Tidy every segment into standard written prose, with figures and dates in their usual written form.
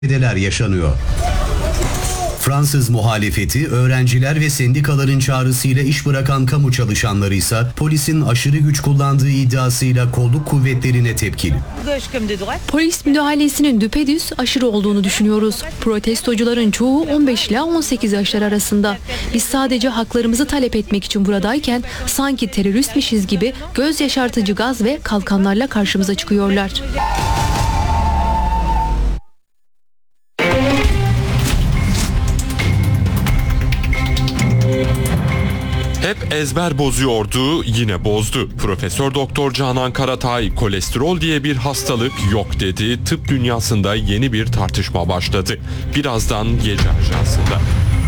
Neler yaşanıyor? Fransız muhalefeti, öğrenciler ve sendikaların çağrısıyla iş bırakan kamu çalışanları ise polisin aşırı güç kullandığı iddiasıyla kolluk kuvvetlerine tepkili. Polis müdahalesinin düpedüz aşırı olduğunu düşünüyoruz. Protestocuların çoğu 15 ile 18 yaşlar arasında. Biz sadece haklarımızı talep etmek için buradayken sanki teröristmişiz gibi göz yaşartıcı gaz ve kalkanlarla karşımıza çıkıyorlar. Hep ezber bozuyordu, yine bozdu. Profesör Doktor Canan Karatay, kolesterol diye bir hastalık yok dedi. Tıp dünyasında yeni bir tartışma başladı. Birazdan Gece Ajansı'nda.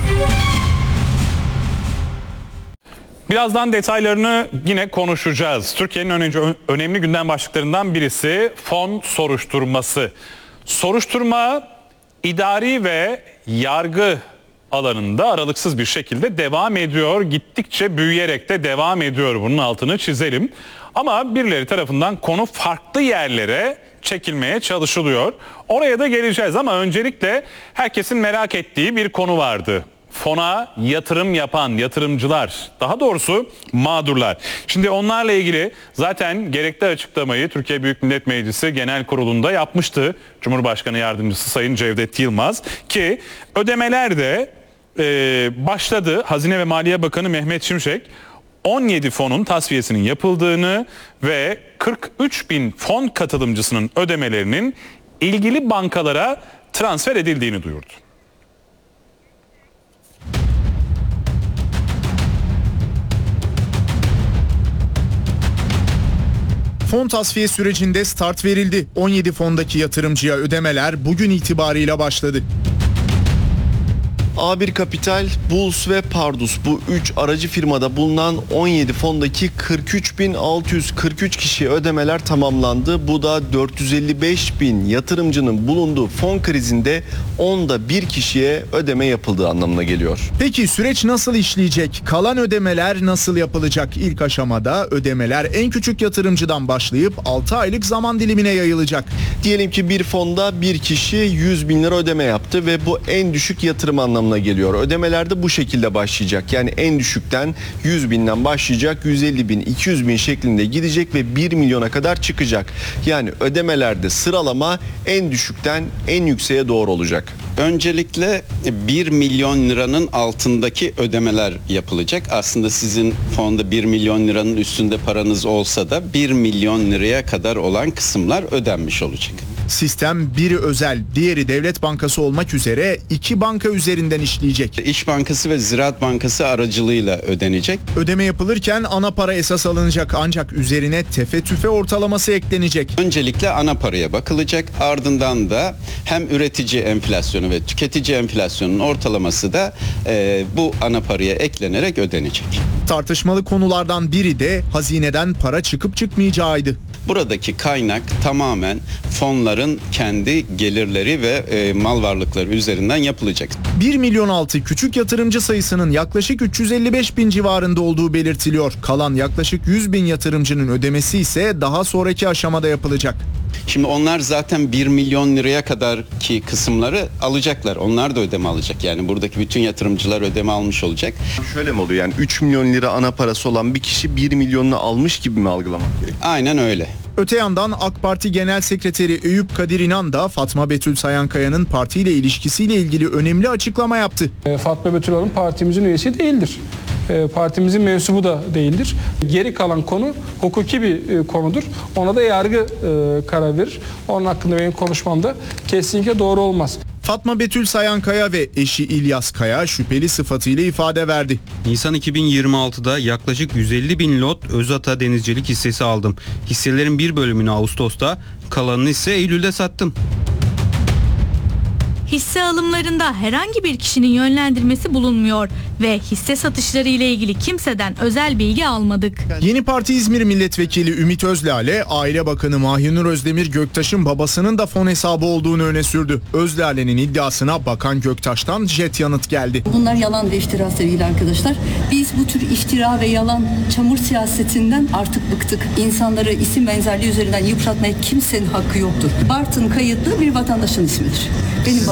Birazdan detaylarını yine konuşacağız. Türkiye'nin önemli gündem başlıklarından birisi fon soruşturması. Soruşturma idari ve yargı alanında aralıksız bir şekilde devam ediyor. Gittikçe büyüyerek de devam ediyor. Bunun altını çizelim. Ama birileri tarafından konu farklı yerlere çekilmeye çalışılıyor. Oraya da geleceğiz ama öncelikle herkesin merak ettiği bir konu vardı. Fona yatırım yapan yatırımcılar, daha doğrusu mağdurlar. Şimdi onlarla ilgili zaten gerekli açıklamayı Türkiye Büyük Millet Meclisi Genel Kurulu'nda yapmıştı Cumhurbaşkanı Yardımcısı Sayın Cevdet Yılmaz, ki ödemeler de başladı. Hazine ve Maliye Bakanı Mehmet Şimşek 17 fonun tasfiyesinin yapıldığını ve 43 bin fon katılımcısının ödemelerinin ilgili bankalara transfer edildiğini duyurdu. Fon tasfiye sürecinde start verildi. 17 fondaki yatırımcıya ödemeler bugün itibarıyla başladı. A1 Kapital, Bulls ve Pardus, bu 3 aracı firmada bulunan 17 fondaki 43.643 kişiye ödemeler tamamlandı. Bu da 455.000 yatırımcının bulunduğu fon krizinde 10'da 1 kişiye ödeme yapıldığı anlamına geliyor. Peki süreç nasıl işleyecek? Kalan ödemeler nasıl yapılacak? İlk aşamada ödemeler en küçük yatırımcıdan başlayıp 6 aylık zaman dilimine yayılacak. Diyelim ki bir fonda bir kişi 100 bin lira ödeme yaptı ve bu en düşük yatırım anlamına geliyor. Ödemeler de bu şekilde başlayacak. Yani en düşükten 100 binden başlayacak, 150 bin, 200 bin şeklinde gidecek ve 1 milyona kadar çıkacak. Yani ödemelerde sıralama en düşükten en yükseğe doğru olacak. Öncelikle 1 milyon liranın altındaki ödemeler yapılacak. Aslında sizin fonda 1 milyon liranın üstünde paranız olsa da 1 milyon liraya kadar olan kısımlar ödenmiş olacak. Sistem biri özel, diğeri Devlet Bankası olmak üzere 2 banka üzerinden işleyecek. İş Bankası ve Ziraat Bankası aracılığıyla ödenecek. Ödeme yapılırken ana para esas alınacak, ancak üzerine tefe tüfe ortalaması eklenecek. Öncelikle ana paraya bakılacak, ardından da hem üretici enflasyonu ve tüketici enflasyonunun ortalaması da bu ana paraya eklenerek ödenecek. Tartışmalı konulardan biri de hazineden para çıkıp çıkmayacağıydı. Buradaki kaynak tamamen fonların kendi gelirleri ve mal varlıkları üzerinden yapılacak. 1 milyon altı küçük yatırımcı sayısının yaklaşık 355 bin civarında olduğu belirtiliyor. Kalan yaklaşık 100 bin yatırımcının ödemesi ise daha sonraki aşamada yapılacak. Şimdi onlar zaten 1 milyon liraya kadarki kısımları alacaklar. Onlar da ödeme alacak. Yani buradaki bütün yatırımcılar ödeme almış olacak. Şöyle mi oluyor? Yani 3 milyon lira ana parası olan bir kişi 1 milyonunu almış gibi mi algılamak gerekiyor? Aynen öyle. Öte yandan AK Parti Genel Sekreteri Eyüp Kadir İnan da Fatma Betül Sayankaya'nın partiyle ilişkisiyle ilgili önemli açıklama yaptı. Fatma Betül Hanım partimizin üyesi değildir. Partimizin mensubu da değildir. Geri kalan konu hukuki bir konudur. Ona da yargı karar verir. Onun hakkında benim konuşmam da kesinlikle doğru olmaz. Fatma Betül Sayankaya ve eşi İlyas Kaya şüpheli sıfatıyla ifade verdi. Nisan 2026'da yaklaşık 150 bin lot Özata Denizcilik hissesi aldım. Hisselerin bir bölümünü Ağustos'ta, kalanını ise Eylül'de sattım. hisse alımlarında herhangi bir kişinin yönlendirmesi bulunmuyor ve hisse satışları ile ilgili kimseden özel bilgi almadık. Yeni Parti İzmir Milletvekili Ümit Özlale, Aile Bakanı Mahinur Özdemir Göktaş'ın babasının da fon hesabı olduğunu öne sürdü. Özlale'nin iddiasına Bakan Göktaş'tan jet yanıt geldi. Bunlar yalan ve iftira sevgili arkadaşlar. Biz bu tür iftira ve yalan çamur siyasetinden artık bıktık. İnsanları isim benzerliği üzerinden yıpratmaya kimsenin hakkı yoktur. Bartın kayıtlı bir vatandaşın ismidir. Benim